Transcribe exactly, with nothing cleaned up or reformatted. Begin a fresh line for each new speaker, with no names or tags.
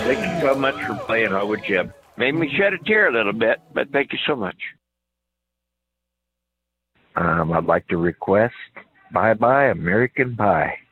Thank you so much for playing Howard Jim. Made me shed a tear a little bit, but thank you so much.
Um, I'd like to request Bye Bye American Pie.